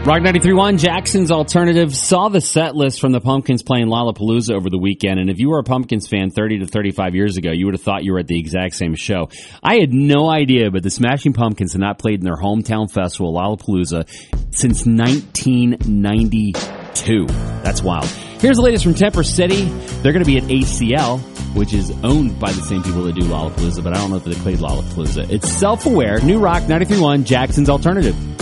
Rock 93.1, Jackson's Alternative, saw the set list from the Pumpkins playing Lollapalooza over the weekend, and if you were a Pumpkins fan 30 to 35 years ago, you would have thought you were at the exact same show. I had no idea, but the Smashing Pumpkins had not played in their hometown festival, Lollapalooza, since 1992. That's wild. Here's the latest from Temper City. They're going to be at ACL, which is owned by the same people that do Lollapalooza, but I don't know if they played Lollapalooza. It's Self-Aware, New Rock 93.1, Jackson's Alternative.